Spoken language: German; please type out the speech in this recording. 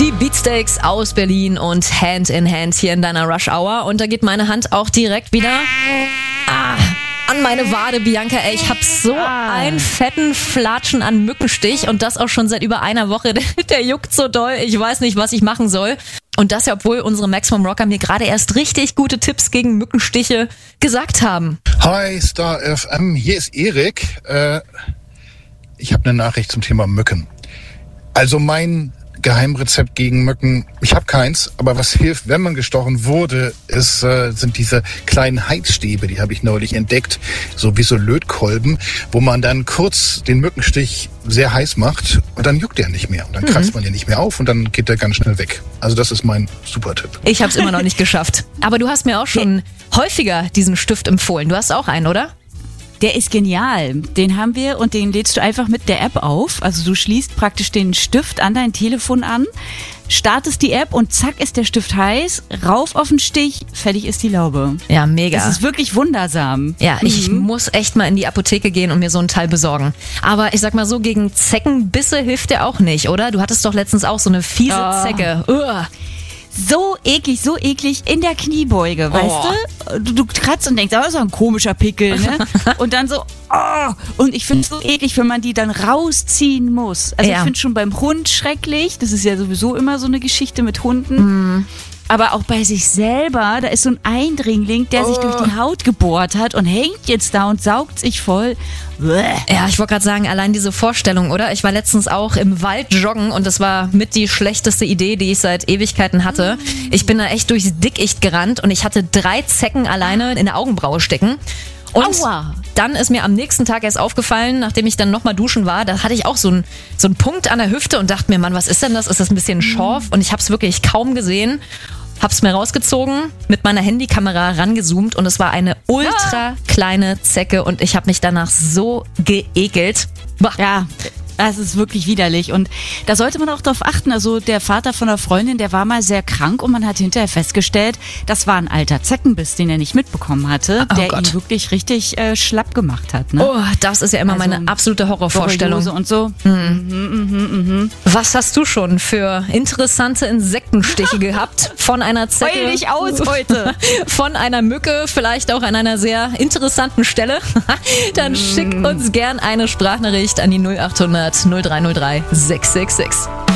Die Beatsteaks aus Berlin und Hand in Hand hier in deiner Rush Hour. Und da geht meine Hand auch direkt wieder an meine Wade, Bianca. Ey, ich hab so einen fetten Flatschen an Mückenstich und das auch schon seit über einer Woche. Der juckt so doll, ich weiß nicht, was ich machen soll. Und das ja, obwohl unsere Maximum Rocker mir gerade erst richtig gute Tipps gegen Mückenstiche gesagt haben. Hi, Star FM, hier ist Erik. Ich habe eine Nachricht zum Thema Mücken. Also mein Geheimrezept gegen Mücken, ich habe keins, aber was hilft, wenn man gestochen wurde, sind diese kleinen Heizstäbe, die habe ich neulich entdeckt, so wie so Lötkolben, wo man dann kurz den Mückenstich sehr heiß macht und dann juckt der nicht mehr. Und dann kratzt man den nicht mehr auf und dann geht der ganz schnell weg. Also das ist mein super Tipp. Ich habe es immer noch nicht geschafft. Aber du hast mir auch schon häufiger diesen Stift empfohlen. Du hast auch einen, oder? Der ist genial. Den haben wir und den lädst du einfach mit der App auf. Also du schließt praktisch den Stift an dein Telefon an, startest die App und zack ist der Stift heiß, rauf auf den Stich, fertig ist die Laube. Ja, mega. Das ist wirklich wundersam. Ja, ich muss echt mal in die Apotheke gehen und mir so ein Teil besorgen. Aber ich sag mal so, gegen Zeckenbisse hilft der auch nicht, oder? Du hattest doch letztens auch so eine fiese Zecke. So eklig in der Kniebeuge, weißt du? Du kratzt und denkst, das ist ein komischer Pickel, ne? Und dann so, und ich finde es so eklig, wenn man die dann rausziehen muss. Also ich finde schon beim Hund schrecklich, das ist ja sowieso immer so eine Geschichte mit Hunden. Aber auch bei sich selber, da ist so ein Eindringling, der sich durch die Haut gebohrt hat und hängt jetzt da und saugt sich voll. Ja, ich wollte gerade sagen, allein diese Vorstellung, oder? Ich war letztens auch im Wald joggen und das war mit die schlechteste Idee, die ich seit Ewigkeiten hatte. Ich bin da echt durchs Dickicht gerannt und ich hatte 3 Zecken alleine in der Augenbraue stecken. Und dann ist mir am nächsten Tag erst aufgefallen, nachdem ich dann nochmal duschen war, da hatte ich auch so einen Punkt an der Hüfte und dachte mir, Mann, was ist denn das? Ist das ein bisschen Schorf? Und ich habe es wirklich kaum gesehen. Hab's mir rausgezogen, mit meiner Handykamera rangezoomt und es war eine ultra kleine Zecke und ich habe mich danach so geekelt. Ja, das ist wirklich widerlich und da sollte man auch drauf achten. Also der Vater von einer Freundin, der war mal sehr krank und man hat hinterher festgestellt, das war ein alter Zeckenbiss, den er nicht mitbekommen hatte, der ihn wirklich richtig schlapp gemacht hat. Ne? Oh, das ist ja immer meine absolute Horrorvorstellung. Und so. Was hast du schon für interessante Insektenstiche gehabt? Von einer Zecke? Heul dich aus heute! Von einer Mücke, vielleicht auch an einer sehr interessanten Stelle? Dann schick uns gern eine Sprachnachricht an die 0800 0303 666.